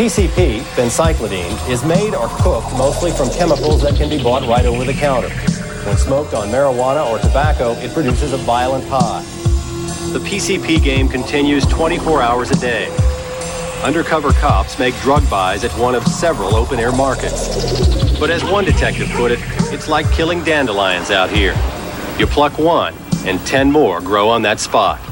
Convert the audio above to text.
PCP, phencyclidine, is made or cooked mostly from chemicals that can be bought right over the counter. When smoked on marijuana or tobacco, it produces a violent high. The PCP game continues 24 hours a day. Undercover cops make drug buys at one of several open-air markets. But as one detective put it, it's like killing dandelions out here. You pluck one, and 10 more grow on that spot.